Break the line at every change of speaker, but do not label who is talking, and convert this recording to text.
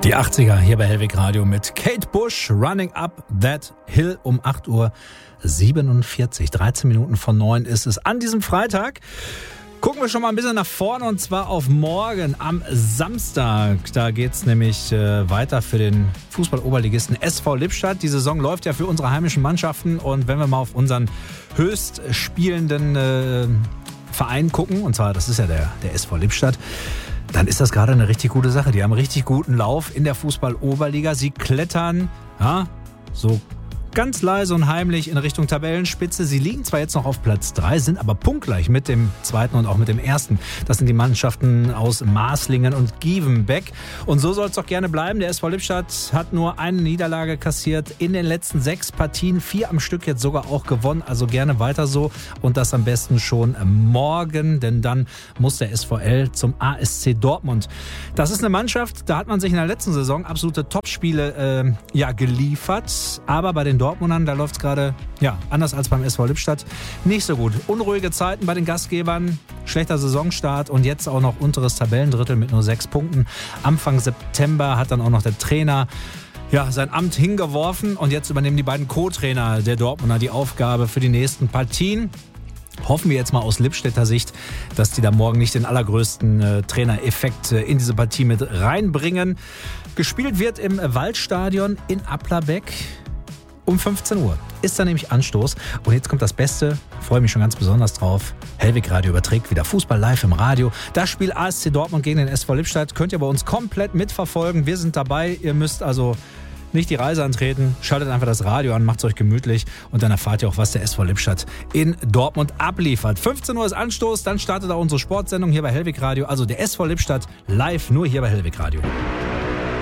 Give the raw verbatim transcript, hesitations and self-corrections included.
Die achtziger hier bei Hellwig Radio mit Kate Bush, Running Up That Hill um acht Uhr siebenundvierzig. dreizehn Minuten von neun ist es an diesem Freitag. Gucken wir schon mal ein bisschen nach vorne und zwar auf morgen am Samstag. Da geht's nämlich äh, weiter für den Fußball-Oberligisten S V Lippstadt. Die Saison läuft ja für unsere heimischen Mannschaften und wenn wir mal auf unseren höchst spielenden äh, Verein gucken, und zwar das ist ja der, der S V Lippstadt, dann ist das gerade eine richtig gute Sache. Die haben einen richtig guten Lauf in der Fußball-Oberliga. Sie klettern, ja, so ganz leise und heimlich in Richtung Tabellenspitze. Sie liegen zwar jetzt noch auf Platz drei, sind aber punktgleich mit dem zweiten und auch mit dem ersten. Das sind die Mannschaften aus Maßlingen und Gievenbeck. Und so soll es doch gerne bleiben. Der S V Lippstadt hat nur eine Niederlage kassiert in den letzten sechs Partien. Vier am Stück jetzt sogar auch gewonnen. Also gerne weiter so. Und das am besten schon morgen, denn dann muss der S V L zum A S C Dortmund. Das ist eine Mannschaft, da hat man sich in der letzten Saison absolute Topspiele äh, ja, geliefert. Aber bei den Dortmundern, da läuft es gerade, ja, anders als beim S V Lippstadt, nicht so gut. Unruhige Zeiten bei den Gastgebern, schlechter Saisonstart und jetzt auch noch unteres Tabellendrittel mit nur sechs Punkten. Anfang September hat dann auch noch der Trainer ja, sein Amt hingeworfen und jetzt übernehmen die beiden Co-Trainer der Dortmunder die Aufgabe für die nächsten Partien. Hoffen wir jetzt mal aus Lippstädter Sicht, dass die da morgen nicht den allergrößten äh, Trainereffekt äh, in diese Partie mit reinbringen. Gespielt wird im Waldstadion in Applerbeck. Um fünfzehn Uhr ist da nämlich Anstoß. Und jetzt kommt das Beste, freue mich schon ganz besonders drauf. Hellwig Radio überträgt wieder Fußball live im Radio. Das Spiel A S C Dortmund gegen den S V Lippstadt könnt ihr bei uns komplett mitverfolgen. Wir sind dabei. Ihr müsst also nicht die Reise antreten. Schaltet einfach das Radio an, macht es euch gemütlich und dann erfahrt ihr auch, was der S V Lippstadt in Dortmund abliefert. fünfzehn Uhr ist Anstoß, dann startet auch unsere Sportsendung hier bei Hellwig Radio. Also der S V Lippstadt live nur hier bei Hellwig Radio.